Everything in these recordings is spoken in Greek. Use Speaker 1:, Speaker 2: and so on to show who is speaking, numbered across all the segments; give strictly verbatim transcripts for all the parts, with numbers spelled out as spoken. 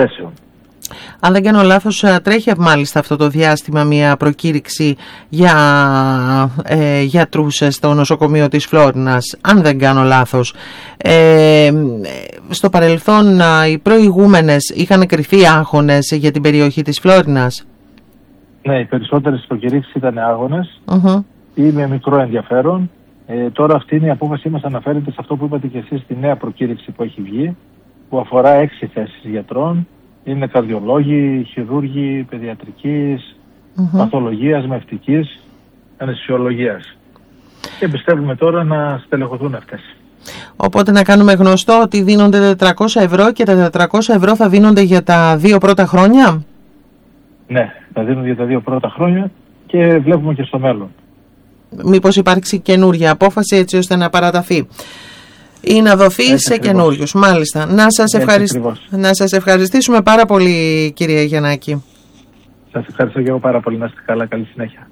Speaker 1: θέσεων.
Speaker 2: Αν δεν κάνω λάθος, τρέχει μάλιστα αυτό το διάστημα μια προκήρυξη για ε, γιατρούς στο νοσοκομείο της Φλόρινας, αν δεν κάνω λάθος. Ε, στο παρελθόν οι προηγούμενες είχαν κρυφεί άγχονες για την περιοχή της Φλόρινας.
Speaker 1: Ναι, οι περισσότερες προκηρύξεις ήταν άγχονες
Speaker 2: uh-huh.
Speaker 1: ή με μικρό ενδιαφέρον. Ε, τώρα αυτή είναι η απόφασή μας, αναφέρεται σε αυτό που είπατε και εσείς, στη νέα προκήρυξη που έχει βγει, που αφορά έξι θέσεις γιατρών. Είναι καρδιολόγοι, χειρούργοι, παιδιατρικής, mm-hmm. παθολογίας, μευτικής, αναισθησιολογίας. Και πιστεύουμε τώρα να στελεχωθούν αυτές.
Speaker 2: Οπότε να κάνουμε γνωστό ότι δίνονται τετρακόσια ευρώ και τα τετρακόσια ευρώ θα δίνονται για τα δύο πρώτα χρόνια.
Speaker 1: Ναι, θα δίνονται για τα δύο πρώτα χρόνια και βλέπουμε και στο μέλλον.
Speaker 2: Μήπως υπάρξει καινούργια απόφαση έτσι ώστε να παραταθεί ή να δοθεί έτσι σε καινούριους. Μάλιστα. Να σας, ευχαρισ... να σας ευχαριστήσουμε πάρα πολύ, κύριε Γιαννάκη.
Speaker 1: Σας ευχαριστώ και εγώ πάρα πολύ. Να είστε καλά. Καλή συνέχεια.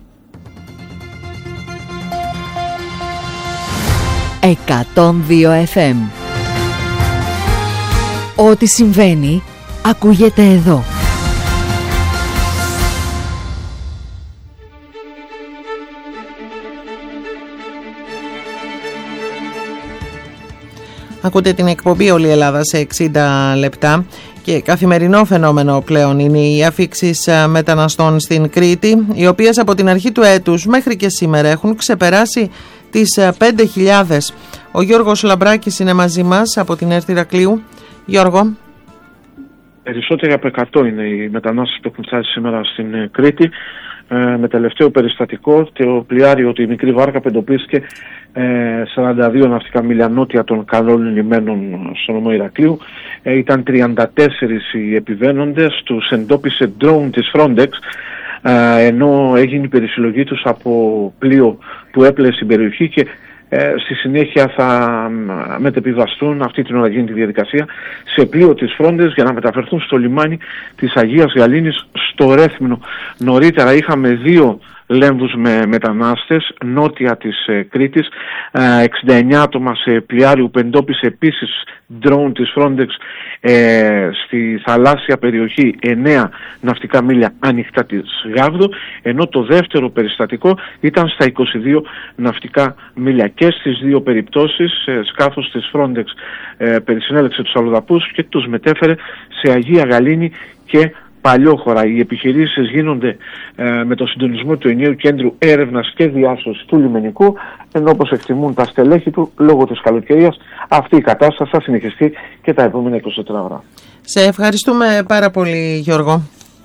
Speaker 3: εκατόν δύο εφ εμ. Ό,τι συμβαίνει ακούγεται εδώ.
Speaker 2: Ακούτε την εκπομπή «Όλη η Ελλάδα» σε εξήντα λεπτά και καθημερινό φαινόμενο πλέον είναι οι αφίξεις μεταναστών στην Κρήτη, οι οποίες από την αρχή του έτους μέχρι και σήμερα έχουν ξεπεράσει τις πέντε χιλιάδες. Ο Γιώργος Λαμπράκης είναι μαζί μας από την Έρτη Ηρακλείου. Γιώργο.
Speaker 4: Περισσότεροι από εκατό είναι οι μετανάστες που έχουν φτάσει σήμερα στην Κρήτη. Ε, με τελευταίο περιστατικό το πλοιάριο, τη μικρή βάρκα που εντοπίστηκε ε, σαράντα δύο ναυτικά μίλια νότια των καλών λιμένων στο νομό Ηρακλείου. Ε, ήταν τριάντα τέσσερις οι επιβαίνοντες, τους εντόπισε drone της Frontex, ε, ενώ έγινε η περισυλλογή τους από πλοίο που έπλεε στην περιοχή και Ε, στη συνέχεια θα μετεπιβαστούν, αυτή την ώρα γίνεται η διαδικασία, σε πλοίο της Frontex για να μεταφερθούν στο λιμάνι της Αγίας Γαλήνης στο Ρέθμνο. Νωρίτερα είχαμε δύο λέμβους με μετανάστες νότια της ε, Κρήτης, ε, εξήντα εννιά άτομα σε πλοιάριο που εντόπισε επίσης drone της Frontex ε, στη θαλάσσια περιοχή εννέα ναυτικά μίλια ανοιχτά της Γάβδο, ενώ το δεύτερο περιστατικό ήταν στα είκοσι δύο ναυτικά μίλια. Και στις δύο περιπτώσεις ε, σκάφος της Frontex ε, περισυνέλεξε τους αλλοδαπούς και τους μετέφερε σε Αγία Γαλήνη και Παλιόχωρα. Οι επιχειρήσεις γίνονται ε, με το συντονισμό του ενιαίου κέντρου έρευνας και διάσωσης του λιμενικού, ενώ όπως εκτιμούν τα στελέχη του, λόγω της καλοκαιρίας αυτή η κατάσταση θα συνεχιστεί και τα επόμενα είκοσι τέσσερις ώρα.
Speaker 2: Σε ευχαριστούμε πάρα πολύ, Γιώργο.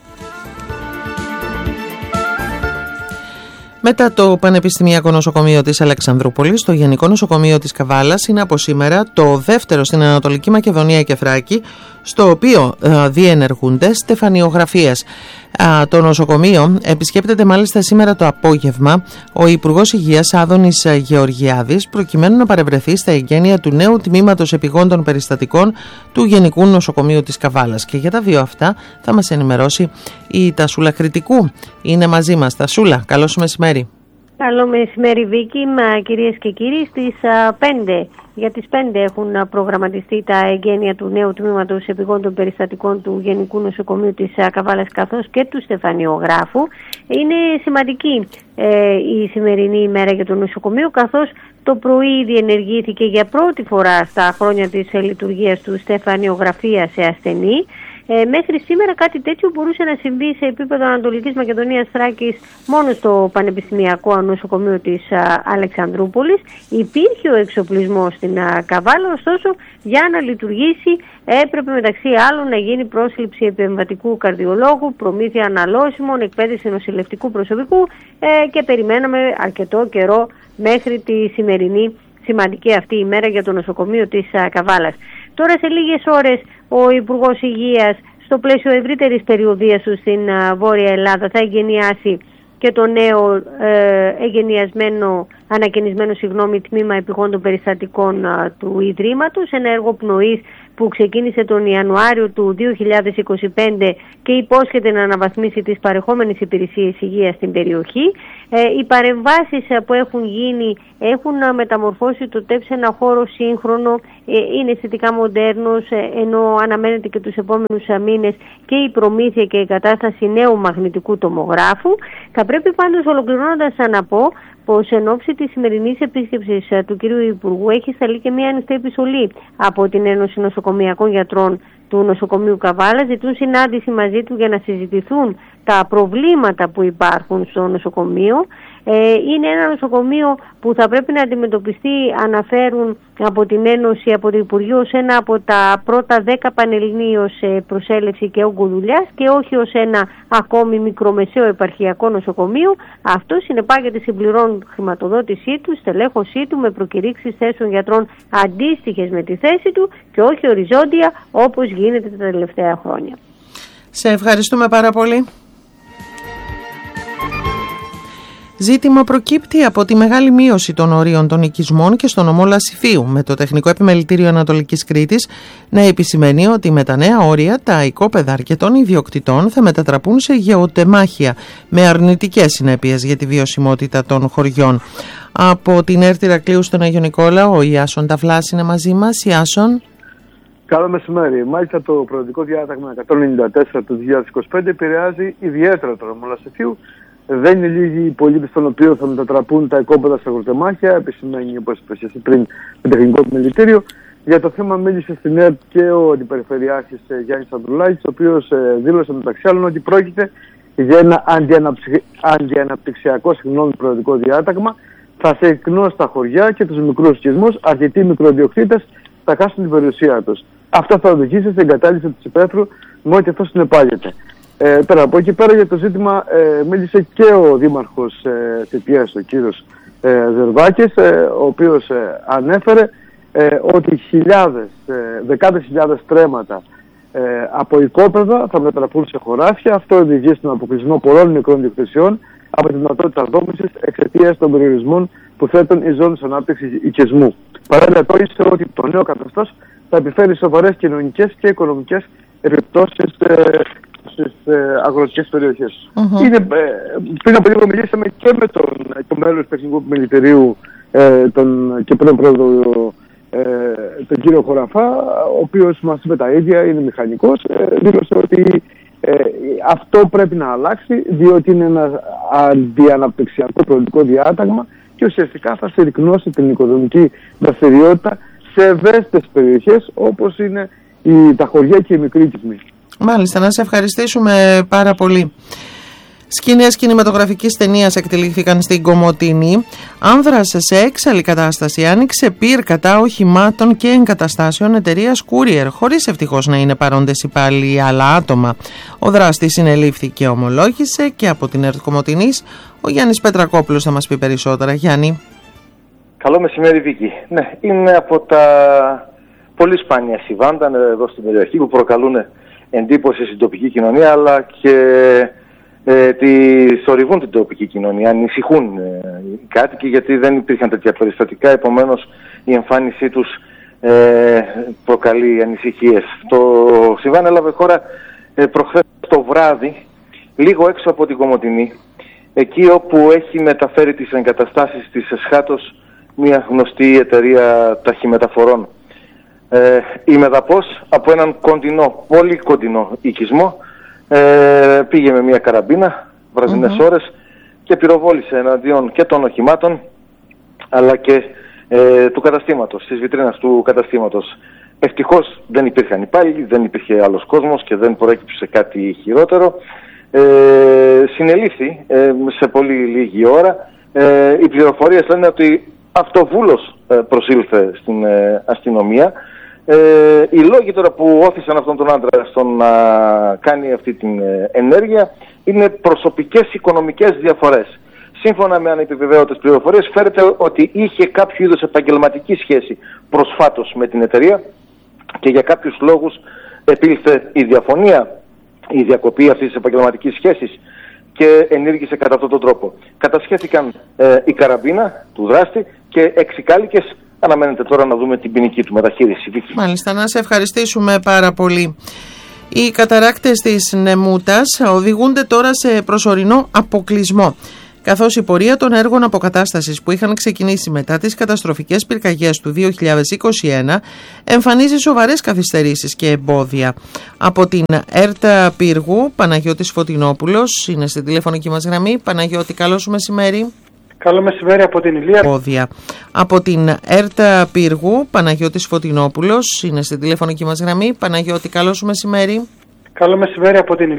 Speaker 2: Μετά το Πανεπιστημιακό Νοσοκομείο της Αλεξανδρούπολης, το Γενικό Νοσοκομείο της Καβάλας είναι από σήμερα το δεύτερο στην Ανατολική Μακεδονία και Θράκη, στο οποίο ε, διενεργούνται στεφανιογραφίες. Ε, το νοσοκομείο επισκέπτεται μάλιστα σήμερα το απόγευμα ο Υπουργός Υγείας Άδωνης Γεωργιάδης, προκειμένου να παρευρεθεί στα εγγένεια του νέου τμήματος επιγόντων περιστατικών του Γενικού Νοσοκομείου της Καβάλας. Και για τα δύο αυτά θα μας ενημερώσει η Τασούλα Κρητικού. Είναι μαζί μας. Τασούλα, καλώς μεσημέρι.
Speaker 5: Καλό μεσημέρι, Βίκη. Μα, κυρίες και κύριοι, στις πέντε, για τις πέντε έχουν προγραμματιστεί τα εγγένεια του νέου τμήματος επιγόντων περιστατικών του Γενικού Νοσοκομείου της Καβάλας καθώς και του στεφανιογράφου. Είναι σημαντική ε, η σημερινή ημέρα για το νοσοκομείο, καθώς το πρωί διενεργήθηκε για πρώτη φορά στα χρόνια της λειτουργίας του στεφανιογραφία σε ασθενή. Ε, μέχρι σήμερα κάτι τέτοιο μπορούσε να συμβεί σε επίπεδο Ανατολικής Μακεδονίας Θράκης μόνο στο Πανεπιστημιακό Νοσοκομείο της α, Αλεξανδρούπολης. Υπήρχε ο εξοπλισμός στην α, Καβάλα, ωστόσο για να λειτουργήσει έπρεπε μεταξύ άλλων να γίνει πρόσληψη επεμβατικού καρδιολόγου, προμήθεια αναλώσιμων, εκπαίδευση νοσηλευτικού προσωπικού ε, και περιμέναμε αρκετό καιρό μέχρι τη σημερινή σημαντική αυτή ημέρα για το νοσοκομείο της α, Καβάλας. Τώρα σε λίγες ώρες ο Υπουργός Υγείας, στο πλαίσιο ευρύτερης περιοδίας του στην α, Βόρεια Ελλάδα, θα εγγενιάσει και το νέο ε, εγγενιασμένο, ανακαινισμένο συγγνώμη, τμήμα επιγόντων περιστατικών α, του Ιδρύματος, ένα έργο πνοής που ξεκίνησε τον Ιανουάριο του δύο χιλιάδες είκοσι πέντε και υπόσχεται να αναβαθμίσει τις παρεχόμενες υπηρεσίες υγείας στην περιοχή. Ε, οι παρεμβάσεις που έχουν γίνει έχουν μεταμορφώσει το ΤΕΠ σε ένα χώρο σύγχρονο, ε, είναι αισθητικά μοντέρνος, ε, ενώ αναμένεται και τους επόμενους μήνες και η προμήθεια και η εγκατάσταση νέου μαγνητικού τομογράφου. Θα πρέπει πάντως, ολοκληρώνοντας, να πω πως εν ώψη της σημερινής επίσκεψης του κ. Υπουργού έχει σταλεί και μια ανοιχτή επιστολή από την Ένωση Νοσοκομειακών Γιατρών του Νοσοκομείου Καβάλα. Ζητούν συνάντηση μαζί του για να συζητηθούν τα προβλήματα που υπάρχουν στο νοσοκομείο. Ε, είναι ένα νοσοκομείο που θα πρέπει να αντιμετωπιστεί, αναφέρουν από την Ένωση, από το Υπουργείο, ως ένα από τα πρώτα δέκα πανελληνίως προσέλευση και όγκου δουλειάς και όχι ως ένα ακόμη μικρομεσαίο επαρχιακό νοσοκομείο. Αυτό συνεπάγεται συμπληρώνουν χρηματοδότησή του, στελέχωσή του με προκηρύξεις θέσεων γιατρών αντίστοιχες με τη θέση του και όχι οριζόντια όπως γίνεται τα τελευταία χρόνια.
Speaker 2: Σε ευχαριστούμε πάρα πολύ. Ζήτημα προκύπτει από τη μεγάλη μείωση των ορίων των οικισμών και στο νομό Λασιφίου, με το Τεχνικό Επιμελητήριο Ανατολικής Κρήτης να επισημαίνει ότι με τα νέα όρια τα οικόπεδα αρκετών ιδιοκτητών θα μετατραπούν σε γεωτεμάχια, με αρνητικές συνέπειες για τη βιωσιμότητα των χωριών. Από την Έρτη Ηρακλείου στον Άγιο Νικόλαο, ο Ιάσον Ταυλάς είναι μαζί μας. Ιάσον.
Speaker 6: Καλό μεσημέρι. Μάλιστα, το προεδρικό διάταγμα εκατόν ενενήντα τέσσερα του δύο χιλιάδες είκοσι πέντε επηρεάζει ιδιαίτερα το νομό Λασιφίου. Δεν είναι λίγοι οι πολίτες των οποίων θα μετατραπούν τα οικόπεδα σε αγροτεμάχια, επισημαίνει, όπως είπες εσύ πριν, το Τεχνικό Επιμελητήριο. Για το θέμα μίλησε στην ΕΡΤ και ο αντιπεριφερειάρχης Γιάννης Ανδρουλάκης, ο οποίος δήλωσε μεταξύ άλλων ότι πρόκειται για ένα αντιαναψυ... αντιαναπτυξιακό συγγνώμη προεδρικό διάταγμα. Θα συρρυκνώσει στα χωριά και τους μικρούς οικισμούς, αρκετοί μικροδιοκτήτες θα χάσουν την περιουσία τους. Αυτό θα οδηγήσει στην εγκατάλειψη της υπαίθρου με ό,τι αυτό συνεπάγεται. Ε, πέρα από εκεί πέρα για το ζήτημα ε, μίλησε και ο Δήμαρχος ε, Τυπιάς, ο κύριος ε, Ζερβάκης, ε, ο οποίος ε, ανέφερε ε, ότι χιλιάδες, ε, δεκάδες χιλιάδες τρέματα ε, από οικόπεδα θα μετατραπούν σε χωράφια. Αυτό οδηγεί στον αποκλεισμό πολλών μικρών διοκτησιών από τη δυνατότητα δόμησης εξαιτίας των περιορισμών που θέτουν οι ζώνες ανάπτυξης οικισμού. Παράλληλα, τόνισε ότι το νέο καθεστώς θα επιφέρει σοβαρές κοινωνικές και οικονομικές επιπτώσεις ε, στις ε, αγροτικές περιοχές. Uh-huh. Είναι, ε, πριν από λίγο μιλήσαμε και με τον, το μέλος του Τεχνικού Επιμελητηρίου ε, τον, και πριν πρόεδρο ε, τον κύριο Χωραφά, ο οποίος μας είπε τα ίδια, είναι μηχανικός, ε, δήλωσε ότι ε, αυτό πρέπει να αλλάξει, διότι είναι ένα αντιαναπτυξιακό προεδρικό διάταγμα και ουσιαστικά θα συρρυκνώσει την οικονομική δραστηριότητα σε ευαίσθητες περιοχές όπως είναι η, τα χωριά και οι μικροί οικισμοί.
Speaker 2: Μάλιστα, να σε ευχαριστήσουμε πάρα πολύ. Σκηνές κινηματογραφικής ταινίας εκτελήχθηκαν στην Κομοτηνή. Άνδρας σε έξαλλη κατάσταση άνοιξε πυρ κατά οχημάτων και εγκαταστάσεων εταιρείας Courier, χωρίς ευτυχώς να είναι παρόντες υπάλληλοι άλλα άτομα. Ο δράστης συνελήφθη και ομολόγησε. Και από την ΕΡΤ Κομοτηνής ο Γιάννης Πετρακόπουλος θα μας πει περισσότερα. Γιάννη.
Speaker 7: Καλό μεσημέρι, Βίκη. Ναι, είναι από τα πολύ σπάνια συμβάντα εδώ στην περιοχή που προκαλούν εντύπωση στην τοπική κοινωνία, αλλά και ε, τη θορυβούν την τοπική κοινωνία, ανησυχούν ε, οι κάτοικοι, γιατί δεν υπήρχαν τέτοια περιστατικά, επομένως η εμφάνισή τους ε, προκαλεί ανησυχίες. Το συμβάν έλαβε χώρα ε, προχθές το βράδυ, λίγο έξω από την Κομοτηνή, εκεί όπου έχει μεταφέρει τις εγκαταστάσεις της Εσχάτος μια γνωστή εταιρεία ταχυμεταφορών. Ε, η Μεδαπός από έναν κοντινό, πολύ κοντινό οικισμό ε, πήγε με μια καραμπίνα βραδινές mm-hmm. ώρες και πυροβόλησε εναντίον και των οχημάτων αλλά και ε, του καταστήματος, της βιτρίνας του καταστήματος. Ευτυχώς δεν υπήρχαν υπάλληλοι, δεν υπήρχε άλλος κόσμος και δεν προέκυψε κάτι χειρότερο. Ε, συνελήφθη ε, σε πολύ λίγη ώρα. Ε, οι πληροφορίες λένε ότι αυτοβούλος ε, προσήλθε στην ε, αστυνομία. Ε, οι λόγοι τώρα που όθησαν αυτόν τον άντρα στο να κάνει αυτή την ε, ενέργεια είναι προσωπικές οικονομικές διαφορές. Σύμφωνα με ανεπιβεβαίωτες πληροφορίες φέρεται ότι είχε κάποιο είδους επαγγελματική σχέση προσφάτως με την εταιρεία και για κάποιους λόγους επήλθε η διαφωνία, η διακοπή αυτής της επαγγελματικής σχέσης και ενήργησε κατά αυτόν τον τρόπο. Κατασχέθηκαν ε, η καραμπίνα του δράστη και έξι κάλικες αναμένεται τώρα να δούμε την ποινική του μεταχείριση.
Speaker 2: Μάλιστα, να σε ευχαριστήσουμε πάρα πολύ. Οι καταράκτες της Νεμούτας οδηγούνται τώρα σε προσωρινό αποκλεισμό, καθώς η πορεία των έργων αποκατάστασης που είχαν ξεκινήσει μετά τις καταστροφικές πυρκαγιές του δύο χιλιάδες είκοσι ένα εμφανίζει σοβαρές καθυστερήσεις και εμπόδια. Από την ΕΡΤ Πύργου, Παναγιώτης Φωτεινόπουλος είναι στην τηλεφωνική μας γραμμή. Παναγιώτη, καλό σου μεσημέρι.
Speaker 8: Καλό μεσημέρι από την Ηλία.
Speaker 2: Εμπόδια. Από την ΕΡΤ Πύργου, Παναγιώτης Φωτεινόπουλος είναι στην τηλεφωνική μας γραμμή. Παναγιώτη, καλό σου μεσημέρι.
Speaker 8: Καλό μεσημέρι από την